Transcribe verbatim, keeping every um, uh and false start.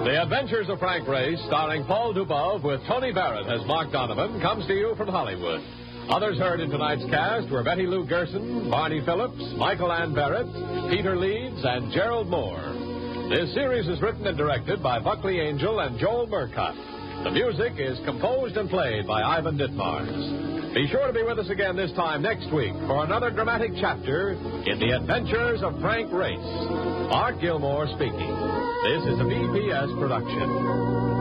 The Adventures of Frank Race, starring Paul Dubov with Tony Barrett as Mark Donovan, comes to you from Hollywood. Others heard in tonight's cast were Betty Lou Gerson, Barney Phillips, Michael Ann Barrett, Peter Leeds, and Gerald Moore. This series is written and directed by Buckley Angel and Joel Murcott. The music is composed and played by Ivan Ditmars. Be sure to be with us again this time next week for another dramatic chapter in The Adventures of Frank Race. Art Gilmore speaking. This is a B P S production.